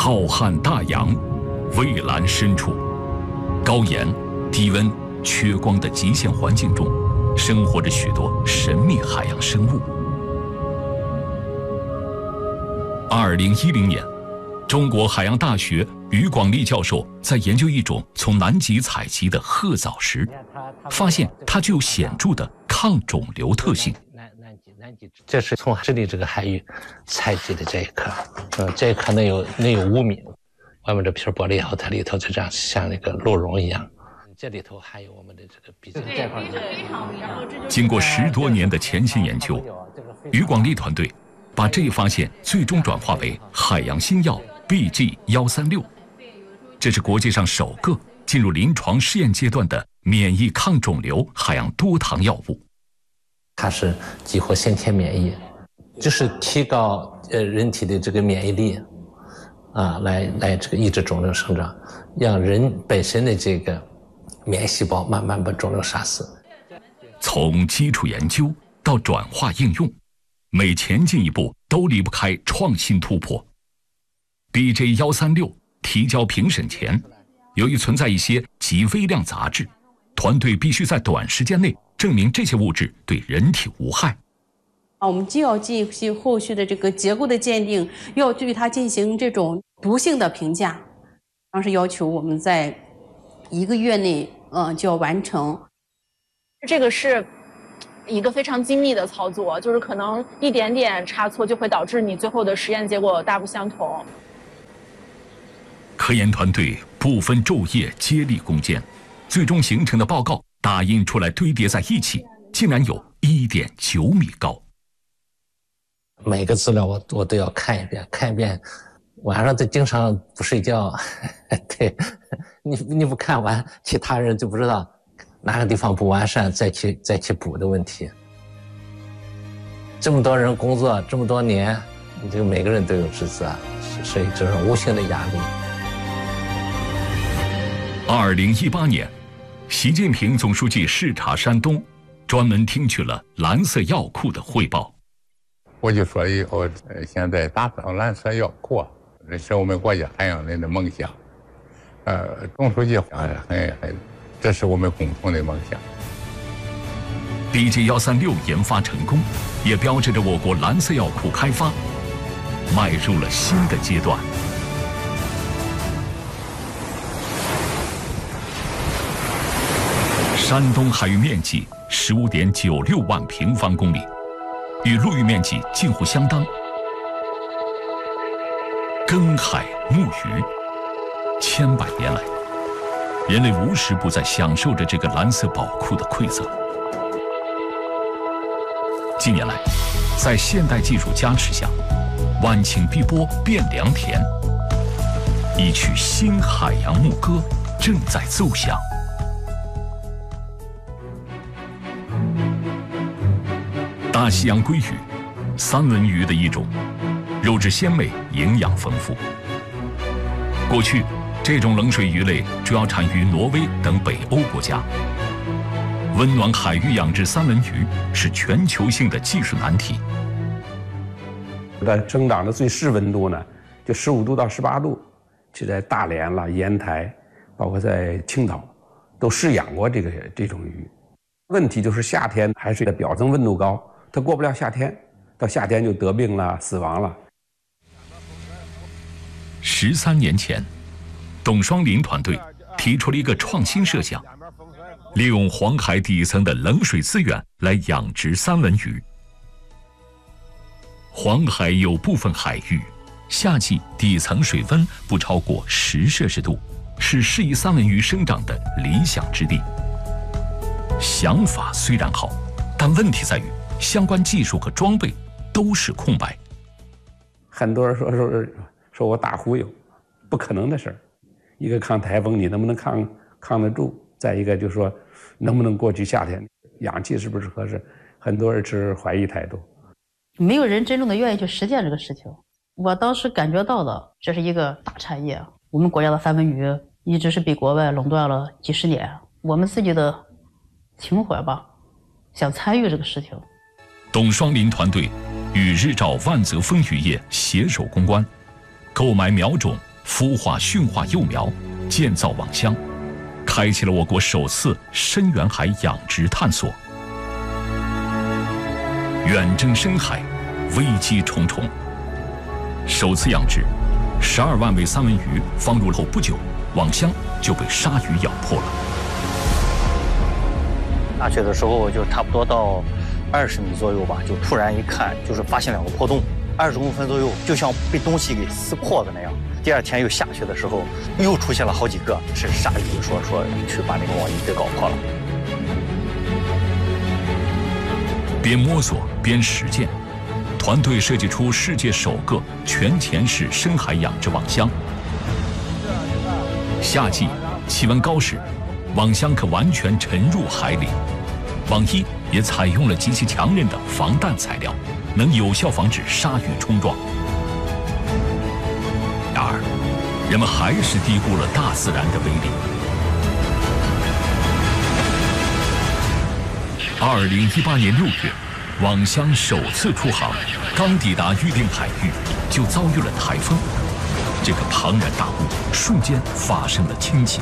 浩瀚大洋，蔚蓝深处，高盐、低温、缺光的极限环境中，生活着许多神秘海洋生物。2010年，中国海洋大学于广利教授在研究一种从南极采集的褐藻时，发现它具有显著的抗肿瘤特性。 这是从智利这个海域采集的这一颗，这一颗能有5米，外面这皮玻璃以后，它里头就这样像那个鹿茸一样。这里头还有我们的这个比较这块。 经过10多年的潜心研究，于广利团队把这一发现最终转化为海洋新药 BG136，这是国际上首个进入临床试验阶段的免疫抗肿瘤海洋多糖药物。 它是激活先天免疫，就是提高人体的这个免疫力，来这个抑制肿瘤生长，让人本身的这个免疫细胞慢慢把肿瘤杀死。 从基础研究到转化应用，每前进一步都离不开创新突破。BG136提交评审前，由于存在一些极微量杂质，团队必须在短时间内证明这些物质对人体无害。 我们既要进行后续的这个结构的鉴定，又要对它进行这种毒性的评价。当时要求我们在1个月内，就要完成。 这个是一个非常精密的操作，就是可能一点点差错就会导致你最后的实验结果大不相同。 科研团队不分昼夜接力攻坚，最终形成的报告打印出来堆叠在一起，竟然有1.9米高。 每个资料我都要看一遍，晚上都经常不睡觉。对，你不看完，其他人就不知道哪个地方不完善，再去补的问题。这么多人工作这么多年，你这个每个人都有职责，所以这种无形的压力。 2018年，习近平总书记视察山东，专门听取了蓝色药库的汇报。 我就说以后现在打造蓝色药库，这是我们国家海洋人的梦想。总书记这是我们共同的梦想。 BG136研发成功，也标志着我国蓝色药库开发迈入了新的阶段。山东海域面积15.96万平方公里，与陆域面积近乎相当。耕海牧渔，千百年来，人类无时不在享受着这个蓝色宝库的馈赠。近年来，在现代技术加持下，晚晴碧波变良田，一曲新海洋牧歌正在奏响。大西洋鲑鱼，三文鱼的一种，肉质鲜美，营养丰富。过去，这种冷水鱼类主要产于挪威等北欧国家。温暖海域养殖三文鱼是全球性的技术难题。 它生长的最适温度呢，就15度到18度，就在大连啦、烟台，包括在青岛，都试养过这种鱼。问题就是夏天海水的表层温度高，它过不了夏天，到夏天就得病了、死亡了。 13年前，董双林团队提出了一个创新设想，利用黄海底层的冷水资源来养殖三文鱼。黄海有部分海域，夏季底层水温不超过10摄氏度，是适宜三文鱼生长的理想之地。想法虽然好，但问题在于相关技术和装备都是空白。 很多人说我大忽悠，不可能的事儿。一个抗台风，你能不能抗得住？再一个就是说，能不能过去夏天？氧气是不是合适？很多人持怀疑态度。 没有人真正的愿意去实践这个事情。我当时感觉到的，这是一个大产业。我们国家的三文鱼一直是被国外垄断了几十年，我们自己的情怀吧，想参与这个事情。 董双林团队与日照万泽丰渔业携手攻关，购买苗种、 孵化驯化幼苗，建造网箱，开启了我国首次深远海养殖探索。远征深海，危机重重。首次养殖，12万尾三文鱼放入后不久，网箱就被鲨鱼咬破了。 下去的时候就差不多到20米左右吧，就突然一看，就是发现2个破洞，20公分左右，就像被东西给撕破的那样。第2天又下去的时候，又出现了好几个，是鲨鱼说去把那个网给搞破了。 边摸索边实践，团队设计出世界首个全潜式深海养殖网箱。夏季气温高时，网箱可完全沉入海里。网衣也采用了极其强韧的防弹材料，能有效防止鲨鱼冲撞。然而，人们还是低估了大自然的威力。2018年6月，网箱首次出航，刚抵达预定海域，就遭遇了台风。这个庞然大物瞬间发生了倾斜。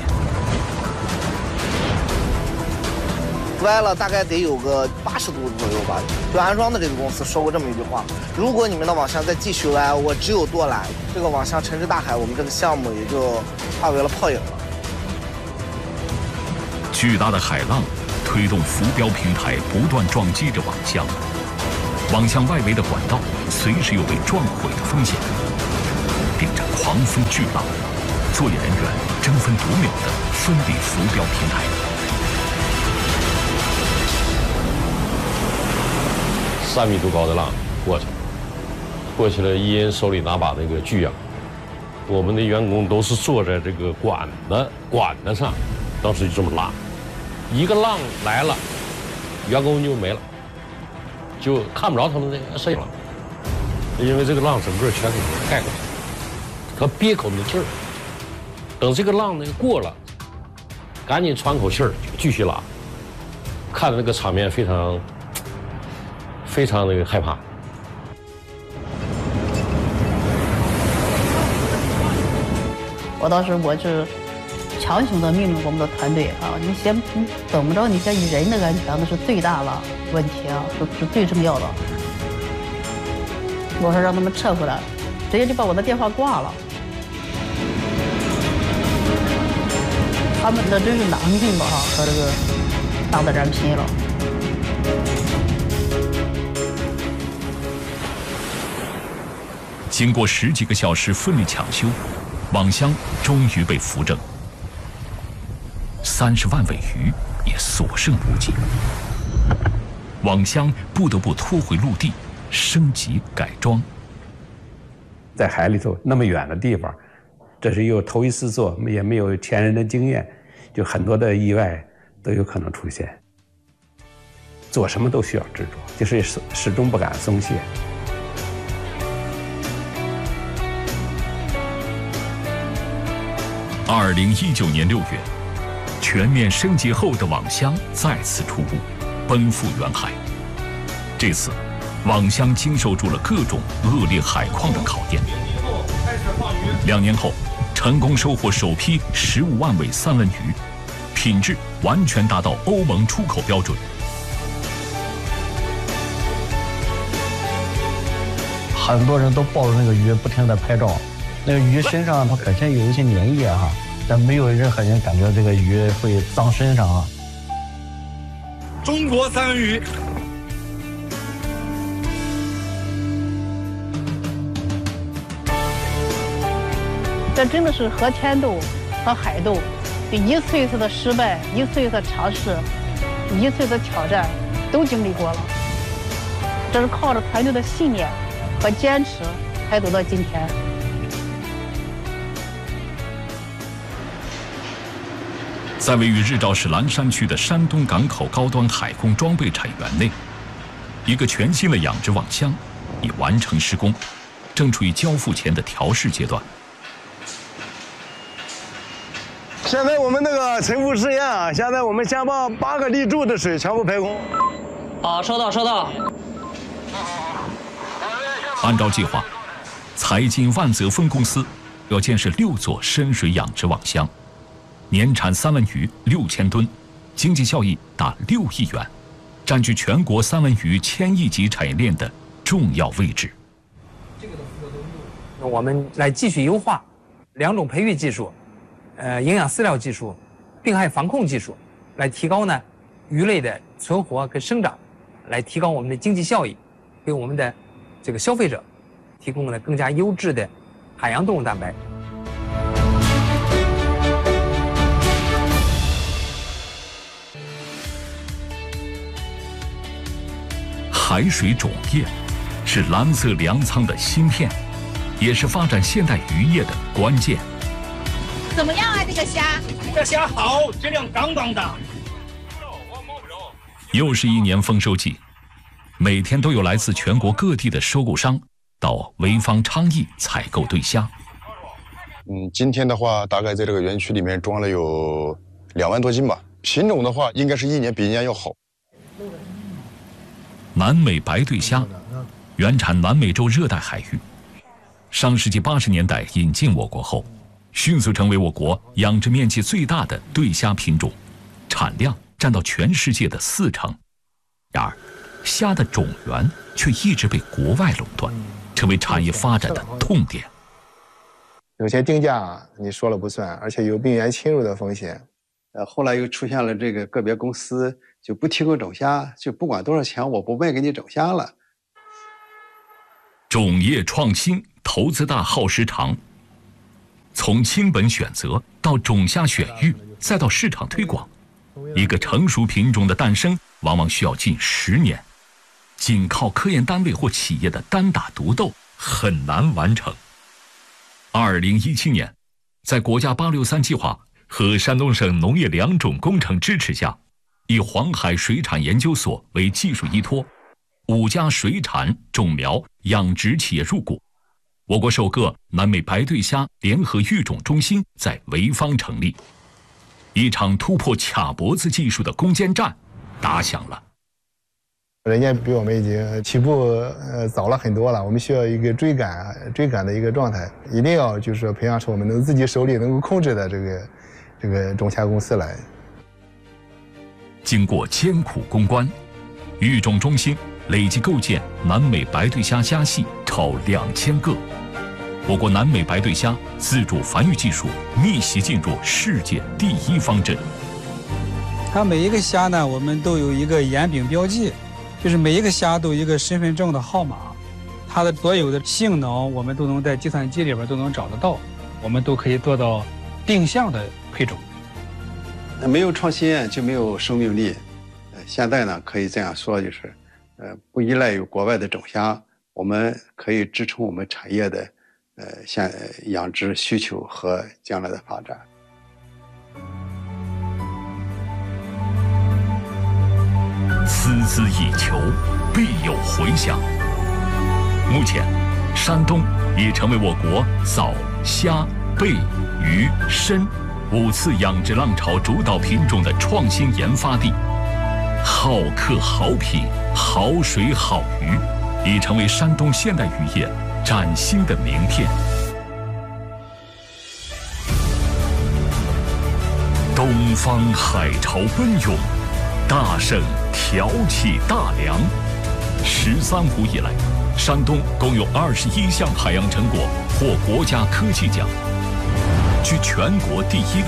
歪了大概得有个80度左右吧。就安装的这个公司说过这么一句话：如果你们的网箱再继续歪，我只有舵缆，这个网箱沉至大海，我们这个项目也就化为了泡影了。 巨大的海浪推动浮标平台不断撞击着网箱，网箱外围的管道随时有被撞毁的风险。顶着狂风巨浪，作业人员争分夺秒地分离浮标平台。 3米多高的浪过去了，一人手里拿把那个巨桨，我们的员工都是坐在这个管子上，当时就这么拉，一个浪来了，员工就没了，就看不着他们那个身影了，因为这个浪整个全给盖过去，他憋口那气儿，等这个浪呢过了，赶紧喘口气儿继续拉，看着那个场面非常那个害怕。 我当时我是强行的命令我们的团队啊，你怎么着，你先以人的安全那是最大的问题啊，是最重要的。我说让他们撤回来，直接就把我的电话挂了。他们那真是拿命了哈，和这个大自然拼了。 经过10几个小时奋力抢修，网箱终于被扶正，30万尾鱼也所剩无几。网箱不得不拖回陆地，升级改装。 在海里头那么远的地方，这是又头一次做，也没有前人的经验，就很多的意外都有可能出现。做什么都需要执着，就是始终不敢松懈。 2019年6月，全面升级后的网箱再次出坞，奔赴远海。这次，网箱经受住了各种恶劣海况的考验。2年后，成功收获首批15万尾三文鱼，品质完全达到欧盟出口标准。 很多人都抱着那个鱼不停地拍照，那个鱼身上它本身有一些粘液哈，但没有任何人感觉这个鱼会脏身上啊。 中国三文鱼， 这真的是和天斗和海斗，就一次一次的失败，一次一次的尝试，一次一次的挑战，都经历过了。这是靠着团队的信念和坚持才走到今天。 在位于日照市蓝山区的山东港口高端海工装备产业园内，一个全新的养殖网箱已完成施工，正处于交付前的调试阶段。 现在我们那个沉浮试验啊，现在我们先把8个立柱的水全部排空。 好，收到收到。 按照计划，财经万泽分公司要建设6座深水养殖网箱，年产3万鱼6000吨，经济效益达6亿元，占据全国3文鱼1000亿级产业链的重要位置。 我们来继续优化2种培育技术，营养饲料技术、病害防控技术，来提高呢鱼类的存活跟生长，来提高我们的经济效益，给我们的这个消费者提供了更加优质的海洋动物蛋白。 海水种业是蓝色粮仓的芯片，也是发展现代渔业的关键。 怎么样啊，这个虾？ 这虾好，质量杠杠的。 又是一年丰收季，每天都有来自全国各地的收购商到潍坊昌邑采购对虾。 今天的话，大概在这个园区里面装了有2万多斤吧。品种的话，应该是一年比一年要好。 南美白对虾原产南美洲热带海域，上世纪80年代引进我国后，迅速成为我国养殖面积最大的对虾品种，产量占到全世界的40%。然而，虾的种源却一直被国外垄断，成为产业发展的痛点。 有些定价你说了不算，而且有病源侵入的风险。 后来又出现了这个个别公司就不提供种虾，就不管多少钱，我不卖给你种虾了。 种业创新投资大、耗时长，从亲本选择到种虾选育，再到市场推广，一个成熟品种的诞生往往需要近10年，仅靠科研单位或企业的单打独斗很难完成。2017年，在国家863计划和山东省农业两种工程支持下，以黄海水产研究所为技术依托，5家水产、种苗、养殖企业入股，我国首个南美白对虾联合育种中心在潍坊成立，一场突破卡脖子技术的攻坚战打响了。 人家比我们已经起步早了很多了，我们需要一个追赶的一个状态，一定要就是说培养出我们能自己手里能够控制的这个种虾公司来。 经过艰苦攻关，育种中心累计构建南美白对虾虾系超2000个，我国南美白对虾自主繁育技术逆袭进入世界第1方阵。 它每一个虾呢，我们都有一个眼柄标记，就是每一个虾都有一个身份证的号码，它的所有的性能我们都能在计算机里边都能找得到，我们都可以做到定向的配种。 没有创新就没有生命力。现在呢，可以这样说，就是不依赖于国外的种虾，我们可以支撑我们产业的养殖需求和将来的发展。 孜孜以求，必有回响。目前，山东已成为我国早、虾、贝、鱼、参5次养殖浪潮主导品种的创新研发地。好客、好品、好水、好鱼，已成为山东现代渔业崭新的名片。东方海潮奔涌，大盛挑起大梁。13湖以来，山东共有21项海洋成果获国家科技奖，居全国第1位。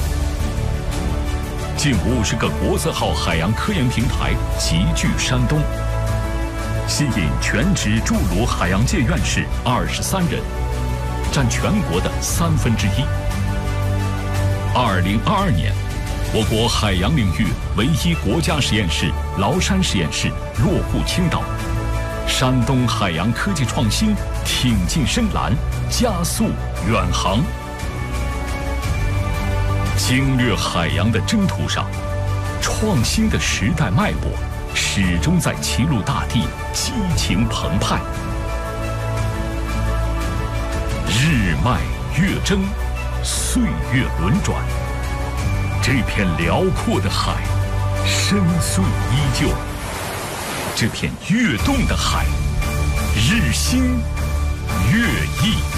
近50个国字号海洋科研平台集聚山东，吸引全职驻鲁海洋界院士23人，占全国的1/3。2022年，我国海洋领域唯一国家实验室崂山实验室落户青岛，山东海洋科技创新挺进深蓝，加速远航。经略海洋的征途上，创新的时代脉搏始终在齐鲁大地激情澎湃。日迈月征，岁月轮转，这片辽阔的海深邃依旧，这片跃动的海日新月异。